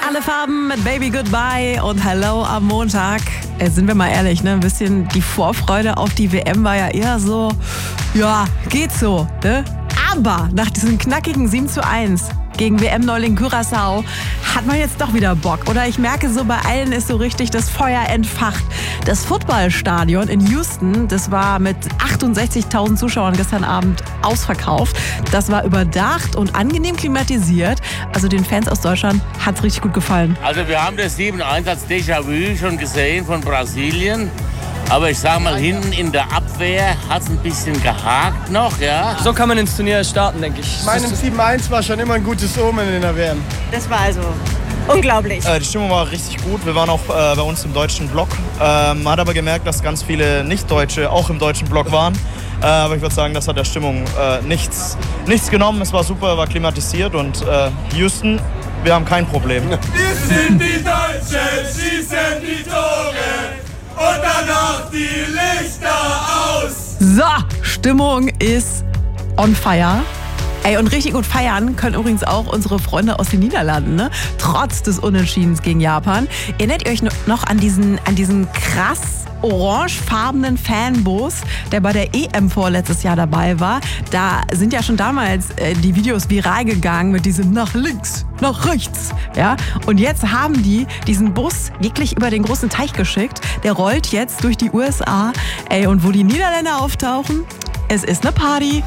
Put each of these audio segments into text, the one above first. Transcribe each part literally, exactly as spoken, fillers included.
Alle Farben mit Baby Goodbye und Hello am Montag. Äh, sind wir mal ehrlich, ne? Ein bisschen die Vorfreude auf die W M war ja eher so, ja, geht so, ne? Aber nach diesem knackigen sieben zu eins gegen W M-Neuling Curaçao hat man jetzt doch wieder Bock. Oder ich merke so, bei allen ist so richtig das Feuer entfacht. Das Footballstadion in Houston, das war mit achtundsechzigtausend Zuschauern gestern Abend ausverkauft. Das war überdacht und angenehm klimatisiert. Also den Fans aus Deutschland hat es richtig gut gefallen. Also wir haben das sieben eins als Déjà-vu schon gesehen von Brasilien. Aber ich sag mal, hinten in der Abwehr hat es ein bisschen gehakt noch, ja. So kann man ins Turnier starten, denke ich. Mein sieben eins war schon immer ein gutes Omen in der W M. Das war also unglaublich. Äh, die Stimmung war richtig gut. Wir waren auch äh, bei uns im deutschen Block. Ähm, man hat aber gemerkt, dass ganz viele Nicht-Deutsche auch im deutschen Block waren. Äh, aber ich würde sagen, das hat der Stimmung äh, nichts, nichts genommen. Es war super, war klimatisiert und äh, Houston, wir haben kein Problem. Wir sind die Deutschen, schießen die Tore. Und danach die Lichter aus. So, Stimmung ist on fire. Ey, und richtig gut feiern können übrigens auch unsere Freunde aus den Niederlanden, ne? Trotz des Unentschiedens gegen Japan. Erinnert ihr euch noch an diesen, an diesen krass orangefarbenen Fanbus, der bei der E M vorletztes Jahr dabei war? Da sind ja schon damals äh, die Videos viral gegangen mit diesem nach links, nach rechts. Ja? Und jetzt haben die diesen Bus wirklich über den großen Teich geschickt. Der rollt jetzt durch die U S A. Ey, und wo die Niederländer auftauchen, es ist eine Party.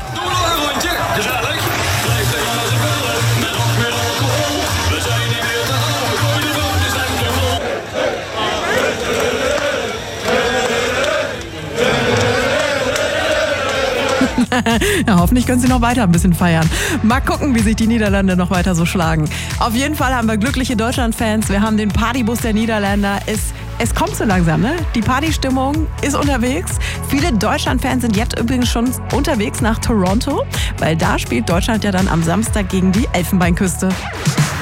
Ja, hoffentlich können sie noch weiter ein bisschen feiern. Mal gucken, wie sich die Niederlande noch weiter so schlagen. Auf jeden Fall haben wir glückliche Deutschland-Fans. Wir haben den Partybus der Niederländer. Es, es kommt so langsam, ne? Die Partystimmung ist unterwegs. Viele Deutschland-Fans sind jetzt übrigens schon unterwegs nach Toronto, weil da spielt Deutschland ja dann am Samstag gegen die Elfenbeinküste.